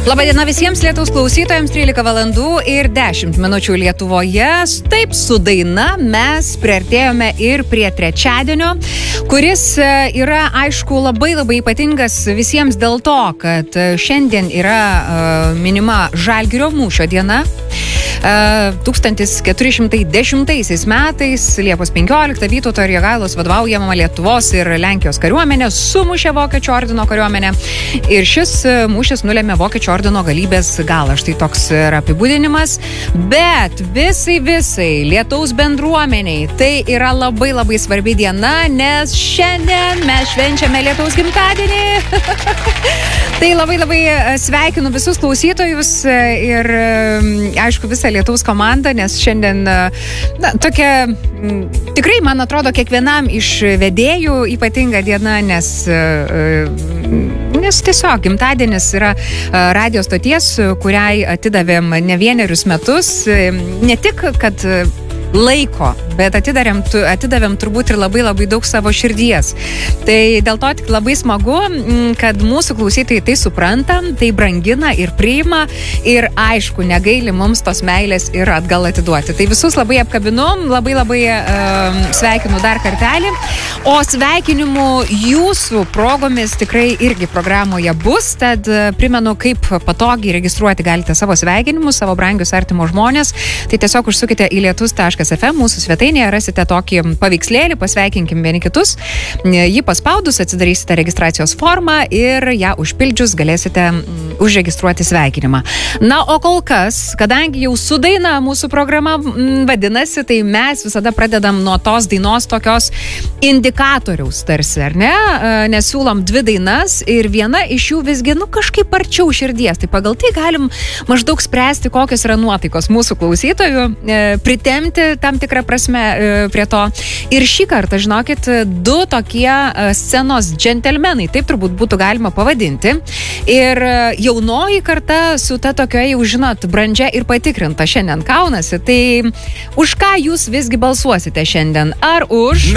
Labadiena visiems Lietuvos klausytojams, 13 valandų ir 10 minučių Lietuvoje. Taip, su daina mes priartėjome ir prie trečiadienio, kuris yra, aišku, labai ypatingas visiems dėl to, kad šiandien yra minima Žalgirio mūšio diena. 1410 metais, Liepos 15, Vytauto ir Jogailos vadovaujama Lietuvos ir Lenkijos kariuomenė sumušė Vokiečių ordino kariuomenę ir šis mūšis nulėmė Vokiečių ordino galybės galą. Štai toks yra apibūdinimas, bet visai Lietuvos bendruomeniai tai yra labai svarbi diena, nes šiandien mes švenčiame Lietuvos gimtadienį. Tai labai sveikinu visus klausytojus ir, aišku, visą Lietuvos komandą, nes šiandien tokia, tikrai, man atrodo, kiekvienam iš vedėjų ypatinga diena, nes tiesiog gimtadienis yra radijo stoties, kuriai atidavėm ne vienerius metus, ne tik, kad laiko, bet atidavėm turbūt ir labai daug savo širdies. Tai dėl to tik labai smagu, kad mūsų klausytojai tai supranta, tai brangina ir priima ir, aišku, negaili mums tos meilės ir atgal atiduoti. Tai visus labai apkabinu, labai sveikinu dar kartelį. O sveikinimų jūsų progomis tikrai irgi programoje bus, tad primenu, kaip patogiai registruoti galite savo sveikinimus, savo brangius artimo žmonės. Tai tiesiog užsukite į lietus.fm, mūsų svetainėje rasite tokį paveikslėlį, pasveikinkim vieni kitus. Jį paspaudus atsidarysite registracijos formą ir ją užpildžius galėsite užregistruoti sveikinimą. Na, o kol kas, kadangi jau su daina mūsų programa vadinasi, tai mes visada pradedam nuo tos dainos tokios indikatoriaus tarsi, ar ne? Nes siūlom dvi dainas ir viena iš jų visgi, kažkaip arčiau širdies. Tai pagal tai galim maždaug spręsti, kokios yra nuotaikos mūsų klausytojų, pritemti tam tikrą prasme prie to. Ir šį kartą, žinokit, du tokie scenos džentelmenai, taip turbūt būtų galima pavadinti. Ir jaunoji karta su ta tokia, jau žinot, brandžia ir patikrinta šiandien kaunasi. Tai už ką jūs visgi balsuosite šiandien? Ar už